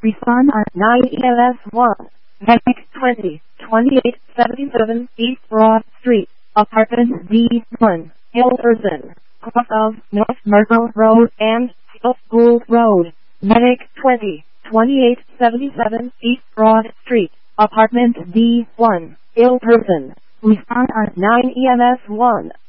Respond on 9 EMS 1. Medic 20, 2877 East Broad Street, Apartment D1, Hilderson, cross of North Myrtle Road and School Road. Medic 20, 2877 East Broad Street, Apartment D1, Hilderson. Respond on 9 EMS 1.